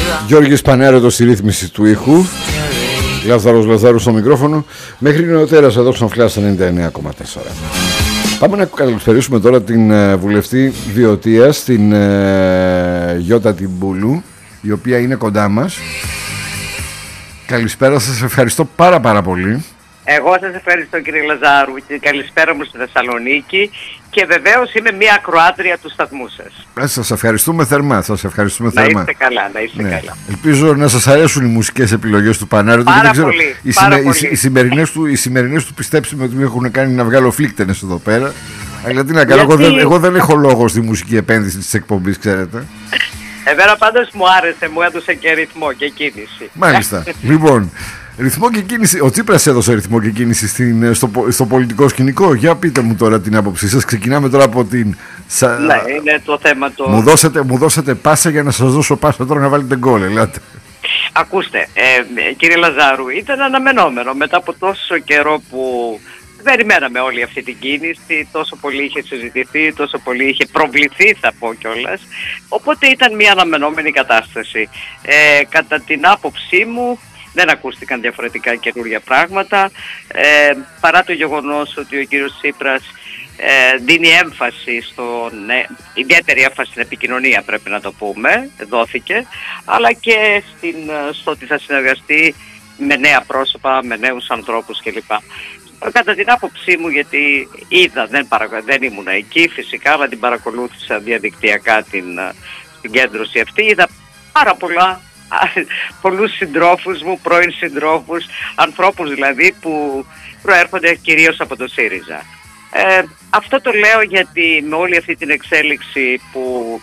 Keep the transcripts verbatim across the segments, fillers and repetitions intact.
Γιώργης Πανέρωτος στη ρύθμιση του ήχου, Λάζαρος Λαζάρου στο μικρόφωνο. Μέχρι νεοτέρας εδώ στον Φλάς ενενήντα εννέα κόμμα τέσσερα. Πάμε να καλησπερίσουμε τώρα την uh, βουλευτή Βιωτίας, την uh, Γιώτα Τιμπούλου, η οποία είναι κοντά μας. Καλησπέρα, σας ευχαριστώ πάρα πάρα πολύ. Εγώ σας ευχαριστώ, κύριε Λαζάρου, και καλησπέρα μου στη Θεσσαλονίκη, και βεβαίως είμαι μία ακροάτρια του σταθμού σας. Ε, σας ευχαριστούμε θερμά, σας ευχαριστούμε να θερμά. είστε καλά, να είστε ναι. καλά. Ελπίζω να σας αρέσουν οι μουσικές επιλογές του Πανέρωτου. Πάρα δεν ξέρω, πολύ, οι, πάρα σημα, πολύ. Οι, οι, σημερινές του, οι σημερινές του πιστέψτε με ότι με έχουν κάνει να βγάλω φλίκτενες εδώ πέρα. Αλλά τι να κάνω, εγώ δεν, εγώ δεν έχω λόγο στη μουσική επένδυση της εκπομπής, ξέρετε. Εμένα πάντως μου άρεσε, μου έδωσε και ρυθμό και κίνηση. Μάλιστα. Λοιπόν, ρυθμό και κίνηση. Ο Τσίπρας έδωσε ρυθμό και κίνηση στην, στο, στο πολιτικό σκηνικό. Για πείτε μου τώρα την άποψή σας. Ξεκινάμε τώρα από την. Σα... Ναι, είναι το θέμα το. Μου δώσετε, μου δώσετε πάσα για να σας δώσω πάσα τώρα να βάλετε γκολ, ελάτε. Ακούστε, ε, κύριε Λαζάρου, ήταν αναμενόμενο μετά από τόσο καιρό που περιμέναμε όλη αυτή την κίνηση, τόσο πολύ είχε συζητηθεί, τόσο πολύ είχε προβληθεί, θα πω κιόλας. Οπότε ήταν μια αναμενόμενη κατάσταση. Ε, κατά την άποψή μου, δεν ακούστηκαν διαφορετικά καινούργια πράγματα, ε, παρά το γεγονός ότι ο κύριος Τσίπρας ε, δίνει έμφαση, στον, ναι, ιδιαίτερη έμφαση στην επικοινωνία, πρέπει να το πούμε, δόθηκε, αλλά και στην, στο ότι θα συνεργαστεί με νέα πρόσωπα, με νέους ανθρώπους κλπ. Κατά την άποψή μου, γιατί είδα, δεν, παρα, δεν ήμουν εκεί φυσικά, αλλά την παρακολούθησα διαδικτυακά την συγκέντρωση αυτή, είδα πάρα πολλά, πολλούς συντρόφους μου, πρώην συντρόφους, ανθρώπους δηλαδή που προέρχονται κυρίως από το ΣΥΡΙΖΑ. Ε, αυτό το λέω γιατί με όλη αυτή την εξέλιξη που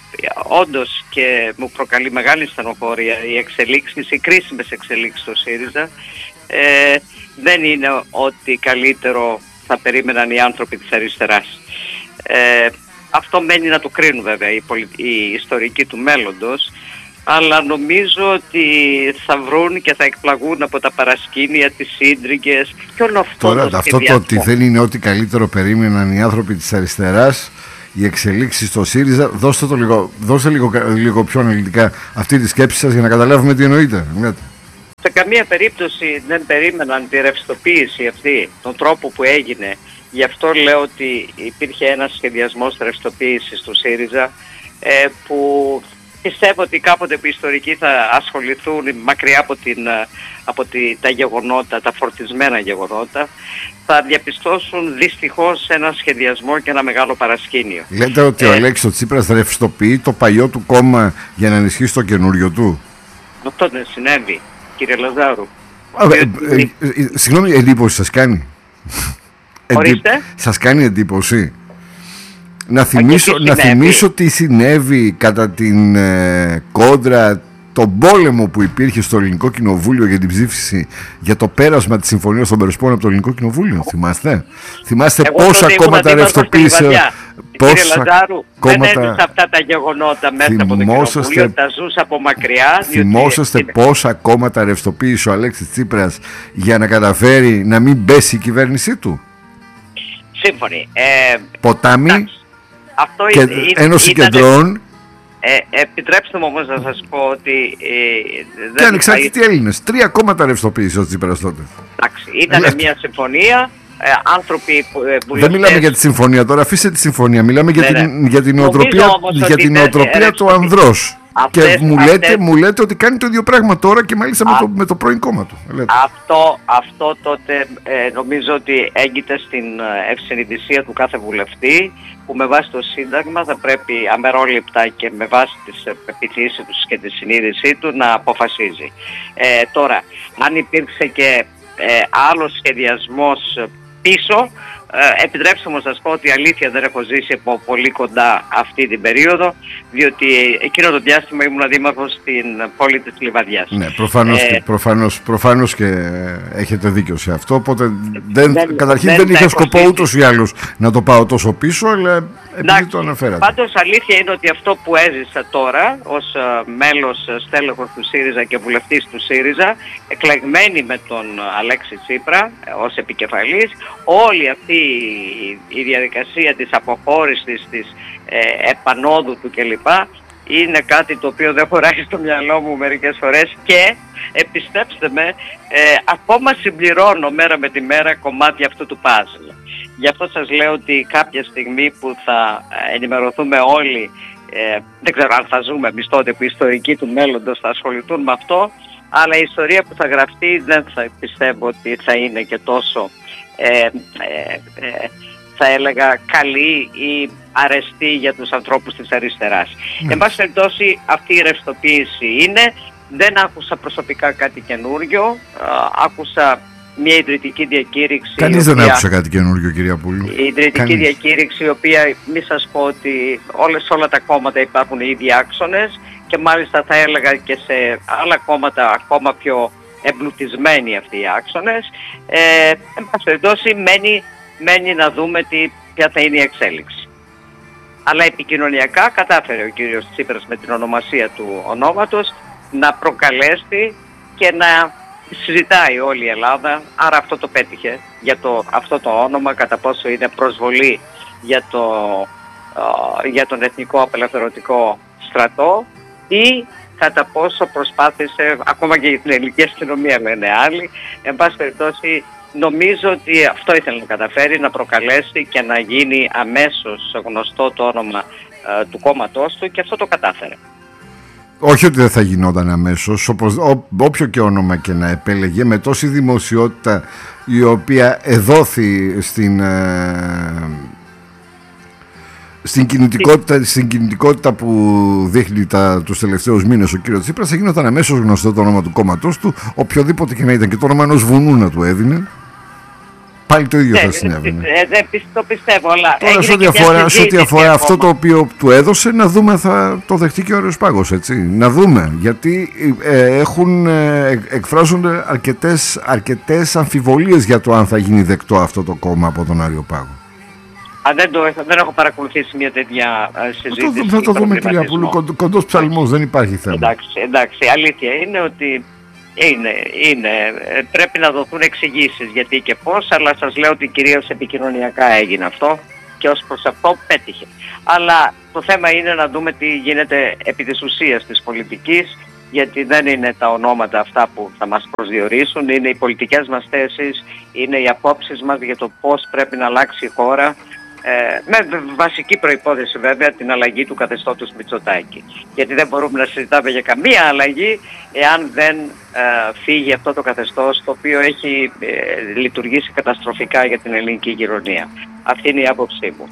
όντως και μου προκαλεί μεγάλη στενοχώρια, οι εξελίξεις, οι κρίσιμες εξελίξεις στο ΣΥΡΙΖΑ, ε, δεν είναι ότι καλύτερο θα περίμεναν οι άνθρωποι της αριστεράς. Ε, αυτό μένει να το κρίνουν βέβαια οι, πολι... οι ιστορικοί του μέλλοντος, αλλά νομίζω ότι θα βρουν και θα εκπλαγούν από τα παρασκήνια, τις σύντριγγες και όλο αυτό. Τώρα το αυτό το ότι δεν είναι ότι καλύτερο περίμεναν οι άνθρωποι της αριστεράς, οι εξελίξεις στο ΣΥΡΙΖΑ, δώστε, το λίγο, δώστε λίγο, λίγο πιο αναλυτικά αυτή τη σκέψη σας για να καταλάβουμε τι εννοείτε. Σε καμία περίπτωση δεν περίμεναν τη ρευστοποίηση αυτή, τον τρόπο που έγινε. Γι' αυτό λέω ότι υπήρχε ένας σχεδιασμός ρευστοποίησης του ΣΥΡΙΖΑ, ε, που πιστεύω ότι κάποτε που οι ιστορικοί θα ασχοληθούν μακριά από, την, από τη, τα γεγονότα, τα φορτισμένα γεγονότα, θα διαπιστώσουν δυστυχώς ένα σχεδιασμό και ένα μεγάλο παρασκήνιο. Λέτε ότι ε, ο Αλέξης Τσίπρας ρευστοποιεί το παλιό του κόμμα για να ενισχύσει το καινούριο του. Αυτό δεν συνέβη, κύριε Λαζάρου. Ε, ε, ε, ε, συγγνώμη, εντύπωση σας κάνει? Ορίστε. Σας κάνει εντύπωση? Να θυμίσω, να θυμίσω τι συνέβη κατά την ε, κόντρα, τον πόλεμο που υπήρχε στο Ελληνικό Κοινοβούλιο για την ψήφιση για το πέρασμα της συμφωνίας των Περισπών από το Ελληνικό Κοινοβούλιο. Θυμάστε? Θυμάστε Εγώ πόσα κόμματα ρευστοποίησε? Κύριε Λαζάρου, κόμματα... δεν έζησα αυτά τα γεγονότα μέσα θυμόσαστε... από το Κοινοβούλιο, τα ζούσα από μακριά. Θυμόσαστε διότι... πόσα κόμματα ρευστοποίησε ο Αλέξης Τσίπρας για να καταφέρει να μην πέσει η κυβέρνησή του? Σύμφωνοι. Ε, Ποτάμι. εντάξει. Αυτό και είναι, Ένωση ήταν, Κεντρών. Ε, επιτρέψτε μου όμως να σας πω ότι ε, και ανεξάρτητοι Έλληνες. Τρία κόμματα ρευστοποίησε ο Τσίπρας τότε. Εντάξει, ήταν μια συμφωνία. Ε, άνθρωποι που, ε, δεν μιλάμε για τη συμφωνία τώρα, αφήστε τη συμφωνία. Μιλάμε ναι, για, την, ναι. για την νοοτροπία, για την νοοτροπία του ανδρός. Αυτές, και μου, αυτές... λέτε, μου λέτε ότι κάνει το ίδιο πράγμα τώρα και μάλιστα Α... με, το, με το πρώην κόμμα του. Αυτό, αυτό τότε ε, νομίζω ότι έγκυται στην ευσυνειδησία του κάθε βουλευτή, που με βάση το Σύνταγμα θα πρέπει αμερόληπτα και με βάση τις πεποιθήσεις του και τη συνείδησή του να αποφασίζει. Ε, τώρα, αν υπήρξε και ε, άλλος σχεδιασμός πίσω, Ε, επιτρέψτε μου να σας πω ότι η αλήθεια δεν έχω ζήσει από πολύ κοντά αυτή την περίοδο, διότι εκείνο το διάστημα ήμουν δήμαρχος στην πόλη της Λιβαδιάς. Ναι, προφανώς, ε, και, προφανώς, προφανώς και έχετε δίκιο σε αυτό, οπότε δεν, δεν, καταρχήν δεν, δεν είχα σκοπό ούτως ή άλλως να το πάω τόσο πίσω, αλλά επειδή να, το αναφέρατε. Πάντως αλήθεια είναι ότι αυτό που έζησα τώρα ως uh, μέλος στέλεχος του ΣΥΡΙΖΑ και βουλευτής του ΣΥΡΙΖΑ, εκλεγμένη με τον Αλέξη Τσίπρα ως επικεφαλής, όλη αυτή η διαδικασία της αποχώρησης, της ε, επανόδου του κλπ. είναι κάτι το οποίο δεν χωράει στο μυαλό μου μερικές φορές και επιστέψτε με, ε, ακόμα συμπληρώνω μέρα με τη μέρα κομμάτια αυτού του παζλ. Γι' αυτό σας λέω ότι κάποια στιγμή που θα ενημερωθούμε όλοι, ε, δεν ξέρω αν θα ζούμε εμείς τότε που οι ιστορικοί του μέλλοντος θα ασχοληθούν με αυτό, αλλά η ιστορία που θα γραφτεί δεν θα πιστεύω ότι θα είναι και τόσο ε, ε, ε, θα έλεγα καλή ή αρεστή για τους ανθρώπους της αριστεράς. Mm. Εν πάση περιπτώσει αυτή η ρευστοποίηση είναι, δεν άκουσα προσωπικά κάτι καινούριο, α, άκουσα μια ιδρυτική διακήρυξη. Κανείς δεν άκουσε κάτι καινούριο, κυρία Πούλου. Η ιδρυτική Κανείς. διακήρυξη, η οποία μη σας πω ότι όλες, όλα τα κόμματα υπάρχουν οι ίδιοι άξονες και μάλιστα θα έλεγα και σε άλλα κόμματα ακόμα πιο εμπλουτισμένοι αυτοί οι άξονες. Ε, εν πάση περιπτώσει μένει, μένει να δούμε τι, ποια θα είναι η εξέλιξη. Αλλά επικοινωνιακά κατάφερε ο κύριος Τσίπρας με την ονομασία του ονόματος να προκαλέσει και να συζητάει όλη η Ελλάδα, άρα αυτό το πέτυχε για το, αυτό το όνομα, κατά πόσο είναι προσβολή για, το, uh, για τον Εθνικό Απελευθερωτικό Στρατό ή κατά πόσο προσπάθησε, ακόμα και για την ελληνική αστυνομία λένε άλλοι, εν πάση περιπτώσει νομίζω ότι αυτό ήθελε να καταφέρει, να προκαλέσει και να γίνει αμέσως γνωστό το όνομα uh, του κόμματός του και αυτό το κατάφερε. Όχι ότι δεν θα γινόταν αμέσως, όπως, ό, όποιο και όνομα και να επέλεγε, με τόση δημοσιότητα η οποία εδόθη στην, ε, στην, κινητικότητα, στην κινητικότητα που δείχνει τα, τους τελευταίους μήνες ο κύριος Τσίπρας, θα γινόταν αμέσως γνωστό το όνομα του κόμματός του, οποιοδήποτε και να ήταν, και το όνομα ενός βουνού να του έδινε. Πάλι το ίδιο θα συνέβαινε. Δεν το πιστεύω, αλλά τώρα σε ό,τι αφορά, σε ό,τι αφορά αυτό το οποίο του έδωσε, να δούμε, θα το δεχτεί και ο Αεροspagos, έτσι. Να δούμε, γιατί ε, έχουν, ε, εκφράζονται αρκετές, αρκετές αμφιβολίες για το αν θα γίνει δεκτό αυτό το κόμμα από τον Areopagos. Α, δεν, το, δεν έχω παρακολουθήσει μια τέτοια συζήτηση. Αυτό θα το δούμε, κυρία Πούλου, κοντ, κοντός ψαλμός, δεν υπάρχει θέμα. Εντάξει, εντάξει, αλήθεια είναι ότι Είναι, είναι, πρέπει να δοθούν εξηγήσεις γιατί και πώς, αλλά σας λέω ότι κυρίως επικοινωνιακά έγινε αυτό και ως προς αυτό πέτυχε. Αλλά το θέμα είναι να δούμε τι γίνεται επί της ουσίας της πολιτικής, γιατί δεν είναι τα ονόματα αυτά που θα μας προσδιορίσουν, είναι οι πολιτικές μας θέσεις, είναι οι απόψεις μας για το πώς πρέπει να αλλάξει η χώρα, Ε, με βασική προϋπόθεση βέβαια την αλλαγή του καθεστώτος Μητσοτάκη. Γιατί δεν μπορούμε να συζητάμε για καμία αλλαγή εάν δεν ε, φύγει αυτό το καθεστώς το οποίο έχει ε, λειτουργήσει καταστροφικά για την ελληνική κοινωνία. Αυτή είναι η άποψή μου.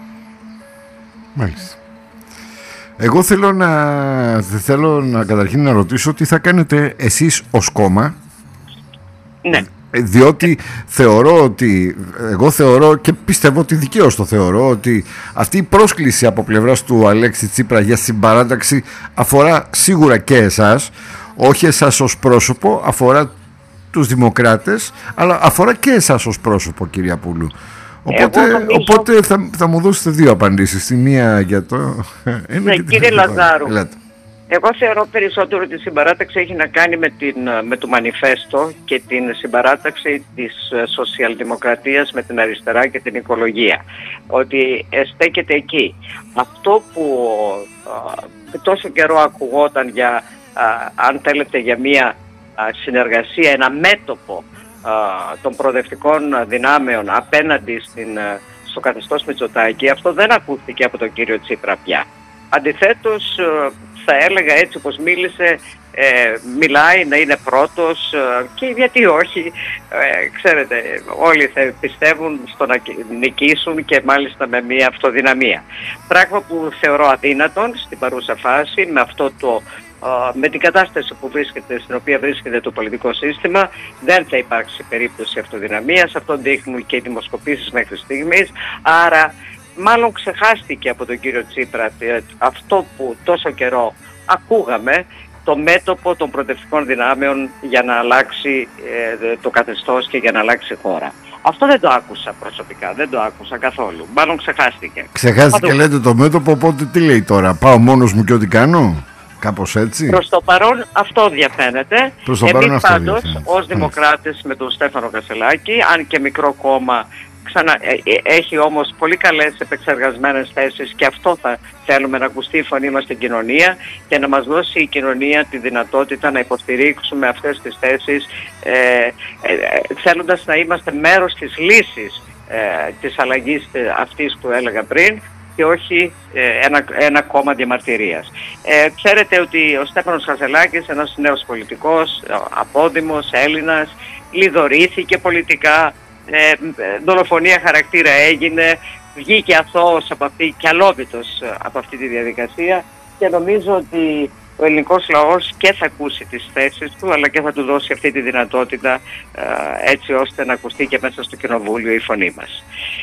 Μάλιστα. Εγώ θέλω να, θέλω να καταρχήν να ρωτήσω τι θα κάνετε εσείς ως κόμμα. Ναι. Διότι θεωρώ ότι, εγώ θεωρώ και πιστεύω ότι δικαίως το θεωρώ, ότι αυτή η πρόσκληση από πλευράς του Αλέξη Τσίπρα για συμπαράταξη αφορά σίγουρα και εσάς, όχι εσάς ως πρόσωπο, αφορά τους δημοκράτες, αλλά αφορά και εσάς ως πρόσωπο, κυρία Πούλου. Οπότε, νομίζω... οπότε θα, θα μου δώσετε δύο απαντήσεις, τη μία για το... Ναι, κύριε Λαζάρου. Ελάτε. Εγώ θεωρώ περισσότερο ότι η συμπαράταξη έχει να κάνει με, την, με το μανιφέστο και την συμπαράταξη της σοσιαλδημοκρατίας με την αριστερά και την οικολογία. Ότι στέκεται εκεί. Αυτό που α, τόσο καιρό ακουγόταν για, α, αν θέλετε, για μια α, συνεργασία, ένα μέτωπο α, των προοδευτικών δυνάμεων απέναντι στην, α, στο καθεστώς Μητσοτάκη, αυτό δεν ακούστηκε από τον κύριο Τσίπρα πια. Αντιθέτως, θα έλεγα έτσι όπως μίλησε, ε, μιλάει να είναι πρώτος ε, και γιατί όχι, ε, ξέρετε, όλοι θα πιστεύουν στο να νικήσουν και μάλιστα με μια αυτοδυναμία. Πράγμα που θεωρώ αδύνατον στην παρούσα φάση με, αυτό το, ε, με την κατάσταση που βρίσκεται, στην οποία βρίσκεται το πολιτικό σύστημα, δεν θα υπάρξει περίπτωση αυτοδυναμίας, αυτό δείχνουν και οι δημοσκοπήσεις μέχρι στιγμής, άρα μάλλον ξεχάστηκε από τον κύριο Τσίπρα αυτό που τόσο καιρό ακούγαμε, το μέτωπο των προοδευτικών δυνάμεων για να αλλάξει ε, το καθεστώς και για να αλλάξει η χώρα. Αυτό δεν το άκουσα προσωπικά, δεν το άκουσα καθόλου. Μάλλον ξεχάστηκε. Ξεχάστηκε Πάντως... λέτε το μέτωπο, οπότε τι λέει τώρα, πάω μόνος μου και ό,τι κάνω, κάπως έτσι. Προς το παρόν αυτό διαφαίνεται. Προς το Εμείς παρόν αυτό πάντως διαφαίνεται. ως δημοκράτες με τον Στέφανο Κασσελάκη, αν και μικρό κόμμα, ξανά, έχει όμως πολύ καλές επεξεργασμένες θέσεις και αυτό θα θέλουμε, να ακουστεί η φωνή μας στην κοινωνία και να μας δώσει η κοινωνία τη δυνατότητα να υποστηρίξουμε αυτές τις θέσεις, ε, ε, θέλοντας να είμαστε μέρος της λύσης ε, της αλλαγής αυτής που έλεγα πριν και όχι ε, ένα, ένα κόμμα διαμαρτυρίας. Ε, ξέρετε ότι ο Στέφανος Χαζελάκης, ένας νέος πολιτικός, απόδημος, Έλληνας, λιδωρήθηκε πολιτικά, ε, δολοφονία χαρακτήρα έγινε, βγήκε αθώος από αυτή, και αλόβητος από αυτή τη διαδικασία και νομίζω ότι ο ελληνικός λαός και θα ακούσει τις θέσεις του αλλά και θα του δώσει αυτή τη δυνατότητα ε, έτσι ώστε να ακουστεί και μέσα στο κοινοβούλιο η φωνή μας.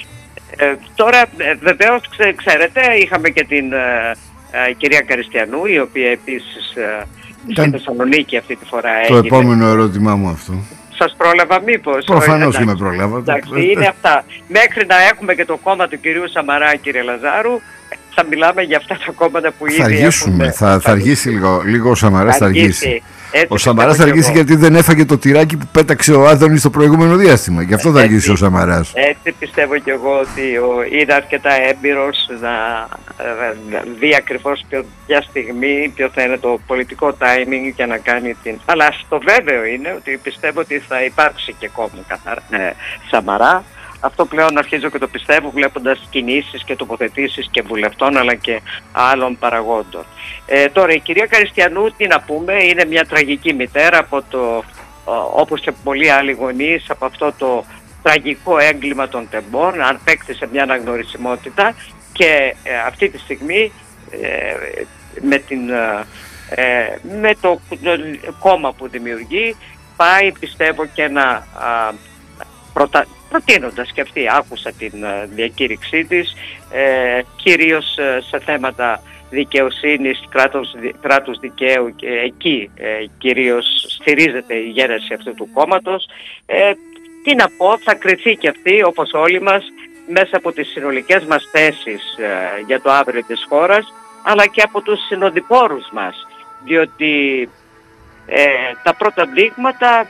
Ε, τώρα ε, βεβαίως ξέ, ξέρετε είχαμε και την ε, ε, κυρία Καριστιανού, η οποία επίσης ε, στη Θεσσαλονίκη αυτή τη φορά το έγινε. Το επόμενο ερώτημά μου αυτό. Σας πρόλαβα μήπως? Προφανώς και με πρόλαβα. Εντάξει, είναι αυτά. Μέχρι να έχουμε και το κόμμα του κυρίου Σαμαρά, κύριε Λαζάρου, θα μιλάμε για αυτά τα κόμματα που ήδη θα αργήσουμε, έχουμε. Θα, θα αργήσει λίγο, λίγο ο Σαμαράς θα αργήσει. Έτσι, ο Σαμαράς θα αργήσει γιατί δεν έφαγε το τυράκι που πέταξε ο Άδωνης στο προηγούμενο διάστημα. Γι' αυτό θα αργήσει ο Σαμαράς. Έτσι πιστεύω κι εγώ ότι ο, είναι αρκετά έμπειρος να δει ακριβώς ποια στιγμή, ποιο θα είναι το πολιτικό timing για να κάνει την... Αλλά στο βέβαιο είναι ότι πιστεύω ότι θα υπάρξει και κόμμα καθαρά ε, Σαμαρά. Αυτό πλέον αρχίζω και το πιστεύω βλέποντας κινήσεις και τοποθετήσεις και βουλευτών αλλά και άλλων παραγόντων. Ε, τώρα η κυρία Καριστιανού, τι να πούμε, είναι μια τραγική μητέρα από το, όπως και πολλοί άλλοι γονείς, από αυτό το τραγικό έγκλημα των τεμπών, αν παίκτησε μια αναγνωρισιμότητα και ε, αυτή τη στιγμή ε, με, την, ε, με το κόμμα που δημιουργεί πάει πιστεύω και να α, προτα... προτείνοντας και αυτή, άκουσα την uh, διακήρυξή της, ε, κυρίως uh, σε θέματα δικαιοσύνης, κράτους, δι, κράτους δικαίου και εκεί ε, κυρίως στηρίζεται η γένεση αυτού του κόμματος. Ε, τι να πω, θα κριθεί και αυτή όπως όλοι μας μέσα από τις συνολικές μας θέσεις ε, για το αύριο της χώρας αλλά και από τους συνοδοιπόρους μας, διότι ε, τα πρώτα δείγματα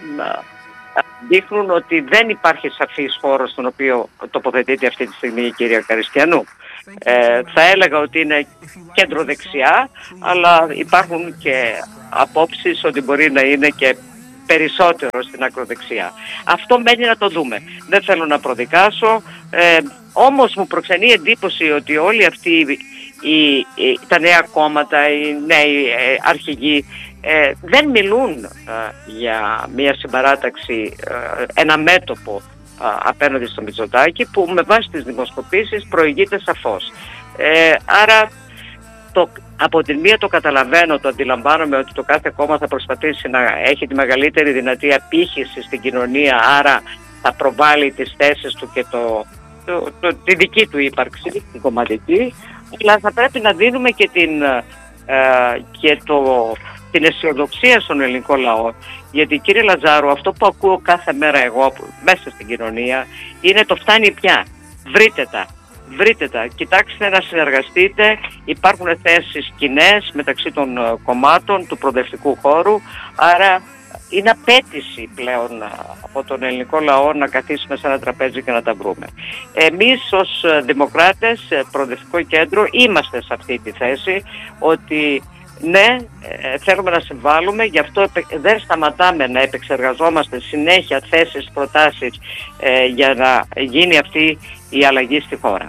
δείχνουν ότι δεν υπάρχει σαφής χώρος στον οποίο τοποθετείται αυτή τη στιγμή η κυρία Καριστιανού. Ε, θα έλεγα ότι είναι κέντρο δεξιά, αλλά υπάρχουν και απόψεις ότι μπορεί να είναι και περισσότερο στην ακροδεξιά. Αυτό μένει να το δούμε. Δεν θέλω να προδικάσω, ε, όμως μου προξενεί εντύπωση ότι όλοι αυτοί οι, οι, τα νέα κόμματα, οι νέοι ε, αρχηγοί, Ε, δεν μιλούν ε, για μια συμπαράταξη, ε, ένα μέτωπο ε, απέναντι στο Μητσοτάκη που με βάση τις δημοσκοπήσεις προηγείται σαφώς. Ε, άρα το, από την μία το καταλαβαίνω, το αντιλαμβάνομαι ότι το κάθε κόμμα θα προσπαθήσει να έχει τη μεγαλύτερη δυνατή απήχηση στην κοινωνία, άρα θα προβάλλει τις θέσεις του και το, το, το, τη δική του ύπαρξη, την κομματική, αλλά θα πρέπει να δίνουμε και, την, ε, και το... την αισιοδοξία στον ελληνικό λαό. Γιατί κύριε Λαζάρου, αυτό που ακούω κάθε μέρα εγώ μέσα στην κοινωνία είναι το φτάνει πια. Βρείτε τα. Βρείτε τα. Κοιτάξτε να συνεργαστείτε. Υπάρχουν θέσεις κοινές μεταξύ των κομμάτων του προοδευτικού χώρου. Άρα είναι απέτηση πλέον από τον ελληνικό λαό να καθίσουμε σε ένα τραπέζι και να τα βρούμε. Εμείς ως δημοκράτες, προοδευτικό κέντρο, είμαστε σε αυτή τη θέση ότι ναι, θέλουμε να συμβάλλουμε, γι' αυτό δεν σταματάμε να επεξεργαζόμαστε συνέχεια θέσεις, προτάσεις ε, για να γίνει αυτή η αλλαγή στη χώρα.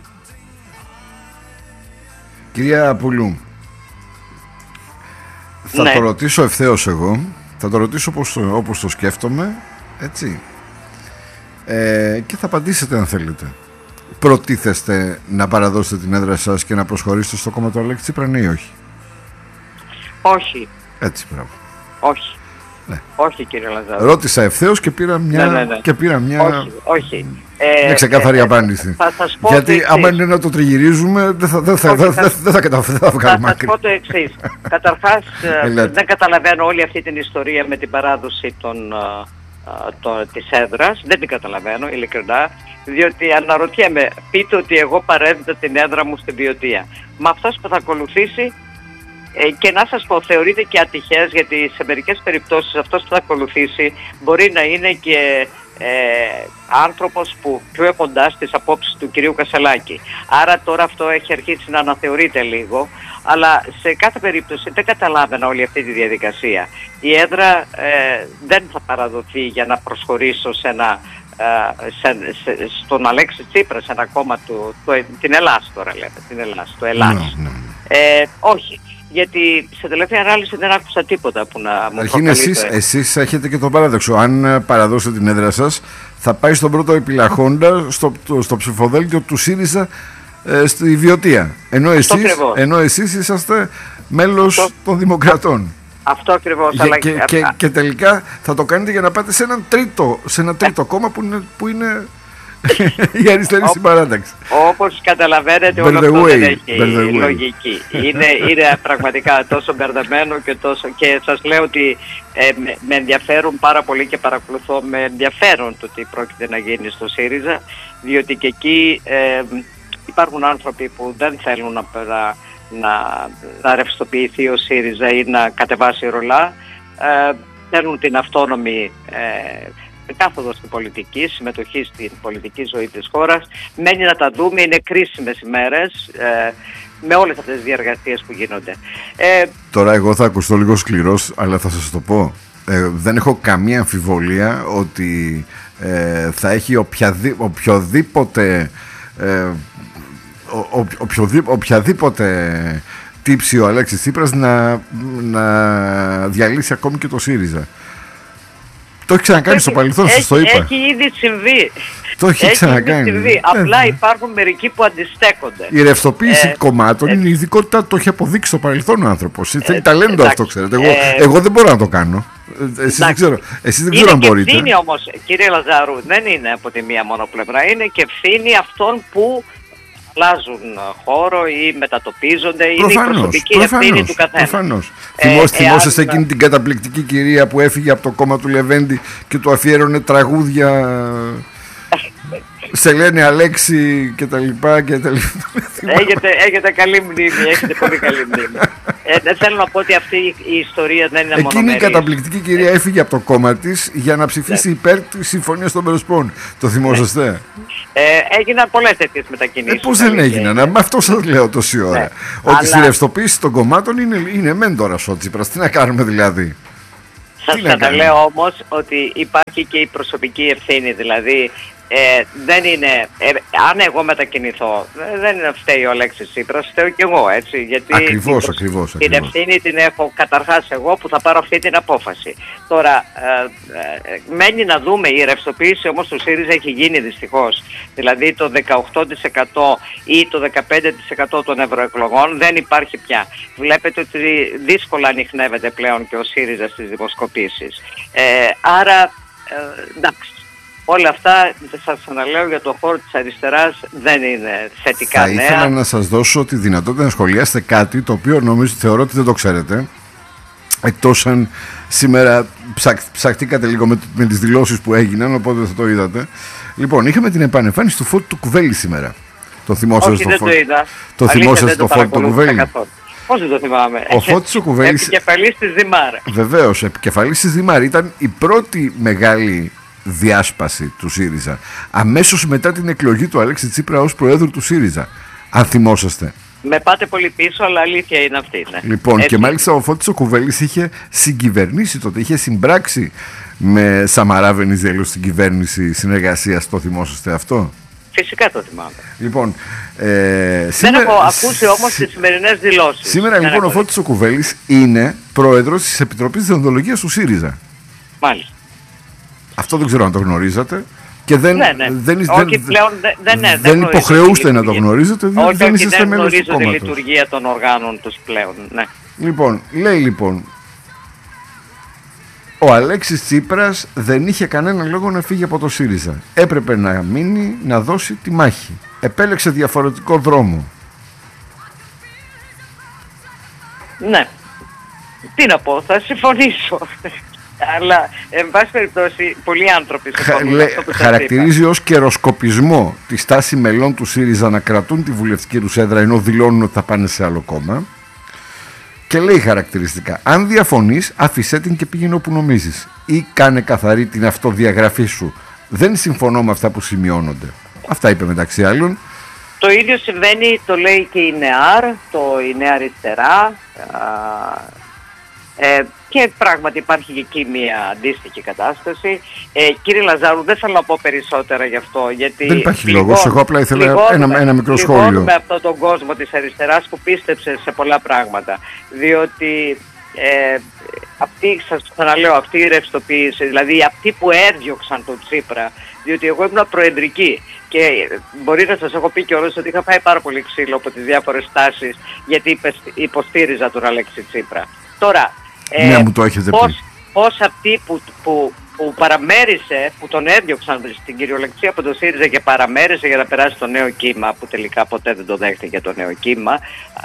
Κυρία Πουλού, θα ναι. το ρωτήσω ευθέως εγώ, θα το ρωτήσω όπως, όπως το σκέφτομαι, έτσι, ε, και θα απαντήσετε αν θέλετε. Προτίθεστε να παραδώσετε την έδρα σας και να προσχωρήσετε στο κόμμα του Αλέξη Τσίπρα, ή όχι? Όχι. Έτσι, μπράβο. Όχι. Ναι. Όχι, κύριε Λαζάρου. Ρώτησα ευθέως και πήρα μια, ναι, ναι, ναι. Και πήρα μια... Όχι, όχι. Μια ε, ξεκαθαρή ε, απάντηση. Θα σας πω γιατί το άμα είναι να το τριγυρίζουμε δεν θα, δεν θα, όχι, δεν θα, θα, θα, καταφέρω, θα βγάλουμε άκρη. Θα σας πω το εξής. Καταρχάς δεν καταλαβαίνω όλη αυτή την ιστορία με την παράδοση των, των, της έδρας. Δεν την καταλαβαίνω ειλικρινά. Διότι αναρωτιέμαι, πείτε ότι εγώ παρέδιδα την έδρα μου στην Βιωτία. Μα αυτός που θα ακολουθήσει Ε, και να σας πω, θεωρείται και ατυχές, γιατί σε μερικές περιπτώσεις αυτός που θα ακολουθήσει μπορεί να είναι και ε, άνθρωπος που πιο κοντά στις απόψεις του κυρίου Κασελάκη. Άρα τώρα αυτό έχει αρχίσει να αναθεωρείται λίγο, αλλά σε κάθε περίπτωση δεν καταλάβαινα όλη αυτή τη διαδικασία. Η έδρα ε, δεν θα παραδοθεί για να προσχωρήσω σε ένα, ε, σε, σε, στον Αλέξη Τσίπρα, σε ένα κόμμα του, το, την Ελλάς τώρα λέμε, την Ελλάς, το Ελλάς. Ναι, ναι. Ε, όχι. Γιατί σε τελευταία ανάλυση δεν άκουσα τίποτα που να μου προκαλεί. Εσείς, εσείς έχετε και τον παράδοξο. Αν παραδώσετε την έδρα σας, θα πάει στον πρώτο επιλαχόντα στο, το, στο ψηφοδέλτιο του ΣΥΡΙΖΑ ε, στη Βιωτία. Ενώ εσείς, ενώ εσείς είσαστε μέλος το... των Δημοκρατών. Αυτό ακριβώς. Και, αλλά... και, και, και τελικά θα το κάνετε για να πάτε σε, έναν τρίτο, σε ένα τρίτο κόμμα που είναι... Που είναι... η αριστερή συμπαράταξη. Όπως καταλαβαίνετε, όλο αυτό δεν έχει λογική. Είναι, είναι πραγματικά τόσο μπερδεμένο και τόσο. Και σας λέω ότι ε, με, με ενδιαφέρουν πάρα πολύ και παρακολουθώ με ενδιαφέρον το τι πρόκειται να γίνει στο ΣΥΡΙΖΑ, διότι και εκεί ε, υπάρχουν άνθρωποι που δεν θέλουν να, να, να, να ρευστοποιηθεί ο ΣΥΡΙΖΑ ή να κατεβάσει ρολά. Ε, θέλουν την αυτόνομη ε, κάθοδο στην πολιτική, συμμετοχή στην πολιτική ζωή της χώρας. Μένει να τα δούμε, είναι κρίσιμες ημέρες ε, με όλες αυτές τις διαργασίες που γίνονται. Ε, Τώρα εγώ θα ακουστώ λίγο σκληρός, αλλά θα σας το πω. Ε, δεν έχω καμία αμφιβολία ότι ε, θα έχει οποιαδή, οποιοδήποτε, ε, ο, ο, οποιοδή, οποιαδήποτε τύψη ο Αλέξης Τσίπρας να, να διαλύσει ακόμη και το ΣΥΡΙΖΑ. Το έχει ξανακάνει στο παρελθόν, σας το είπα. Έχει ήδη συμβεί. Το έχει, έχει ξανακάνει. Συμβεί. Απλά υπάρχουν μερικοί που αντιστέκονται. Η ρευστοποίηση ε, κομμάτων ε, είναι η ειδικότητα, το έχει αποδείξει στο παρελθόν ο άνθρωπος. Θέλει ε, ταλέντο εντάξει, αυτό, ξέρετε. Εγώ, ε, εγώ δεν μπορώ να το κάνω. Εσείς δεν ξέρω, εσείς δεν ξέρω αν μπορείτε. Είναι ευθύνη όμως, κύριε Λαζάρου, δεν είναι από τη μία μόνο πλευρά. Είναι και ευθύνη αυτών που αλλάζουν χώρο ή μετατοπίζονται. Προφανώς, είναι η προσωπική προφανώς, ευθύνη του καθένα. Προφανώς. Ε, Θυμώς, ε, θυμόσαστε ε, εκείνη την καταπληκτική κυρία που έφυγε από το κόμμα του Λεβέντη και του αφιέρωνε τραγούδια σε λένε Αλέξη και τα λοιπά και τα λοιπά. Έχετε, έχετε καλή μνήμη, έχετε πολύ καλή μνήμη. Ε, θέλω να πω ότι αυτή η ιστορία δεν είναι μονομερή. Εκείνη η καταπληκτική κυρία έφυγε από το κόμμα της για να ψηφίσει υπέρ της Συμφωνίας των Περισπών. Το θυμόσαστε? Ε, έγιναν πολλές τέτοιες μετακινήσεις. Ε, πώς δεν έγιναν, με αυτό σας λέω τόση ώρα. Ναι. Ότι αλλά... στη ρευστοποίηση των κομμάτων είναι, είναι μεν τώρα ο Τσίπρας. Τι να κάνουμε δηλαδή? Σας καταλέω όμως ότι υπάρχει και η προσωπική ευθύνη, δηλαδή ε, δεν είναι, ε, αν εγώ μετακινηθώ, δεν φταίει ο Αλέξης Τσίπρας, φταίω κι εγώ, έτσι, γιατί ακριβώς, την, ακριβώς, την ακριβώς. ευθύνη την έχω καταρχάς εγώ που θα πάρω αυτή την απόφαση. Τώρα, ε, ε, μένει να δούμε, η ρευστοποίηση όμως του ΣΥΡΙΖΑ έχει γίνει δυστυχώς, δηλαδή το δεκαοκτώ τοις εκατό ή το δεκαπέντε τοις εκατό των ευρωεκλογών δεν υπάρχει πια. Βλέπετε ότι δύσκολα ανιχνεύεται πλέον και ο ΣΥΡΙΖΑ στις δημοσκοπήσεις. Ε, άρα, ε, εντάξει. Όλα αυτά, σας αναλέω, για το χώρο της αριστεράς δεν είναι θετικά θα νέα. Θα ήθελα να σας δώσω τη δυνατότητα να σχολιάσετε κάτι το οποίο νομίζω, θεωρώ ότι δεν το ξέρετε, εκτός αν σήμερα ψαχ, ψαχτήκατε λίγο με, με τις δηλώσεις που έγιναν, οπότε θα το είδατε. Λοιπόν, είχαμε την επανεμφάνιση του Φώτη του Κουβέλη σήμερα. Το θυμόσαστε? Όχι, δεν φω... το είδα. Το θυμόσαστε το Φώτη του Κουβέλη? Πώς δεν το θυμάμαι? Ο Φώτης ο Κουβέλης, επικεφαλής της Δημάρ. Βεβαίως, επικεφαλής της Δημάρ. Ήταν η πρώτη μεγάλη διάσπαση του ΣΥΡΙΖΑ αμέσως μετά την εκλογή του Αλέξη Τσίπρα ως Προέδρου του ΣΥΡΙΖΑ, αν θυμόσαστε. Με πάτε πολύ πίσω, αλλά αλήθεια είναι αυτή, ναι. Λοιπόν, έτσι. Και μάλιστα ο Φώτης ο Κουβέλης είχε συγκυβερνήσει τότε, είχε συμπράξει με Σαμαρά Βενιζέλου στην κυβέρνηση συνεργασίας. Το θυμόσαστε αυτό? Φυσικά το θυμάμαι. Λοιπόν, ε, δεν σήμερα, έχω ακούσει όμως τις σημερινές δηλώσεις. Σήμερα δεν λοιπόν ο Φώτης ο Κουβέλης είναι πρόεδρος της Επιτροπής Δεοντολογίας του ΣΥΡΙΖΑ. Μάλιστα. Αυτό δεν ξέρω αν το γνωρίζατε. Και δεν, ναι, ναι. δεν, όχι, δεν, πλέον, δεν, δεν, δεν, δεν υποχρεούστε να το γνωρίζετε, διότι όχι, δεν όχι, είσαστε δεν μέλος του γνωρίζω κόμματος. τη λειτουργία των οργάνων τους πλέον. Ναι. Λοιπόν, λέει λοιπόν, ο Αλέξης Τσίπρας δεν είχε κανένα λόγο να φύγει από το ΣΥΡΙΖΑ. Έπρεπε να μείνει, να δώσει τη μάχη. Επέλεξε διαφορετικό δρόμο. Ναι. Τι να πω, θα συμφωνήσω. Αλλά, εν πάση περιπτώσει, πολλοί άνθρωποι συμφωνούν με αυτό που σας χαρακτηρίζει είπα. ως καιροσκοπισμό τη στάση μελών του ΣΥΡΙΖΑ να κρατούν τη βουλευτική τους έδρα ενώ δηλώνουν ότι θα πάνε σε άλλο κόμμα. Και λέει χαρακτηριστικά: αν διαφωνείς, άφησέ την και πήγαινε όπου νομίζεις. Ή κάνε καθαρή την αυτοδιαγραφή σου. Δεν συμφωνώ με αυτά που σημειώνονται. Αυτά είπε μεταξύ άλλων. Το ίδιο συμβαίνει, το λέει και η ΝΕΑΡ, το, η Νέα Αριστερά. Ε, και πράγματι υπάρχει και εκεί μια αντίστοιχη κατάσταση. Ε, κύριε Λαζάρου, δεν θέλω να πω περισσότερα γι' αυτό, γιατί δεν υπάρχει λόγος. Εγώ απλά ήθελα ένα, ένα μικρό σχόλιο. Με αυτόν τον κόσμο της αριστεράς που πίστεψε σε πολλά πράγματα. Διότι ε, αυτή, σας ξαναλέω, αυτή η ρευστοποίηση, δηλαδή αυτοί που έδιωξαν τον Τσίπρα, διότι εγώ ήμουν προεδρική και μπορεί να σας έχω πει κιόλας ότι είχα φάει πάρα πολύ ξύλο από τις διάφορες τάσεις, γιατί υποστήριζα τον Αλέξη Τσίπρα. Τώρα, Ε, ναι, μου το έχετε πώς, πει. πώς αυτοί που, που, που παραμέρισε, που τον έδιωξαν στην κυριολεξία από το ΣΥΡΙΖΑ και παραμέρισε για να περάσει το νέο κύμα, που τελικά ποτέ δεν το δέχτηκε το νέο κύμα,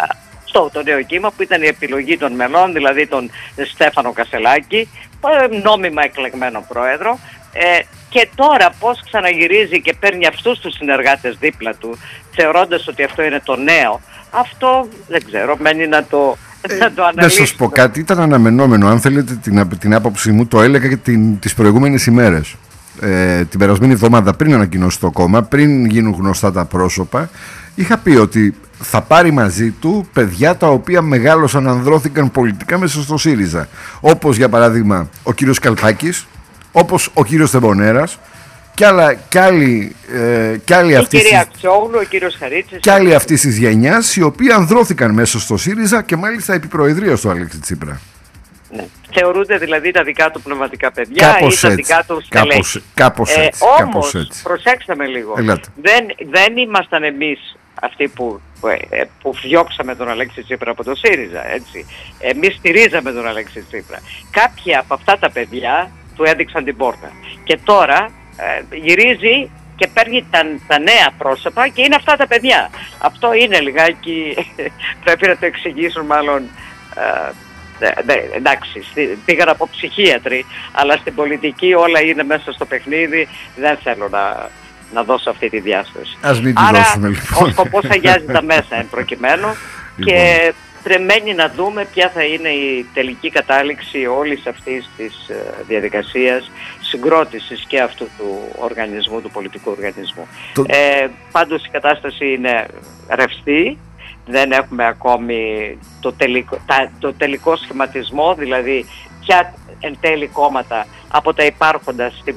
αυτό το νέο κύμα που ήταν η επιλογή των μελών, δηλαδή τον Στέφανο Κασελάκη, νόμιμα εκλεγμένο πρόεδρο, ε, και τώρα πώς ξαναγυρίζει και παίρνει αυτούς τους συνεργάτες δίπλα του, θεωρώντας ότι αυτό είναι το νέο, αυτό δεν ξέρω, μένει να το... Ε, να σας πω κάτι, ήταν αναμενόμενο. Αν θέλετε την, την άποψή μου, το έλεγα και την, τις προηγούμενες ημέρες, ε, την περασμένη εβδομάδα, πριν ανακοινώσει το κόμμα, πριν γίνουν γνωστά τα πρόσωπα. Είχα πει ότι θα πάρει μαζί του παιδιά τα οποία μεγάλωσαν, ανδρώθηκαν πολιτικά μέσα στο ΣΥΡΙΖΑ, όπως για παράδειγμα ο κύριος Καλπάκης, όπως ο κύριος Θεμπονέρας και άλλα, κι άλλοι, ε, κι άλλοι αυτής της, Αξιόγλου, ο κύριος Χαρίτσης, κι άλλοι αυτής της γενιάς, οι οποίοι ανδρώθηκαν μέσα στο ΣΥΡΙΖΑ και μάλιστα επί προεδρίας του Αλέξη Τσίπρα. Ναι. Θεωρούνται δηλαδή τα δικά του πνευματικά παιδιά κάπως ή τα έτσι, δικά του στελέχη. Κάπως, κάπως ε, έτσι. Όμως, κάπως έτσι. προσέξτε με λίγο, δεν, δεν ήμασταν εμείς αυτοί που, ε, που διώξαμε τον Αλέξη Τσίπρα από το ΣΥΡΙΖΑ, έτσι. Εμείς στηρίζαμε τον Αλέξη Τσίπρα. Κάποιοι από αυτά τα παιδιά του έδειξαν την πόρτα. Και τώρα ε, γυρίζει και παίρνει τα, τα νέα πρόσωπα και είναι αυτά τα παιδιά. Αυτό είναι λιγάκι, πρέπει να το εξηγήσουν μάλλον, ε, ε, ε, εντάξει, πήγαν από ψυχίατροι, αλλά στην πολιτική όλα είναι μέσα στο παιχνίδι, δεν θέλω να, να δώσω αυτή τη διάσταση. Ας μην τη Άρα δώσουμε, λοιπόν. ο σκοπός αγιάζει τα μέσα εν προκειμένου, λοιπόν. Και τρεμένει να δούμε ποια θα είναι η τελική κατάληξη όλης αυτής της uh, διαδικασίας συγκρότησης και αυτού του οργανισμού, του πολιτικού οργανισμού. Το... Ε, πάντως η κατάσταση είναι ρευστή, δεν έχουμε ακόμη το τελικό, τα, το τελικό σχηματισμό, δηλαδή ποια εν τέλει κόμματα από τα υπάρχοντα στην